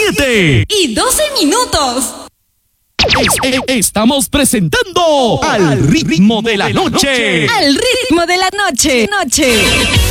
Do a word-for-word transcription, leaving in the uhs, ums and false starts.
siete y doce minutos. Es- es- estamos presentando Al Ritmo de la Noche. Al ritmo de la noche. Noche.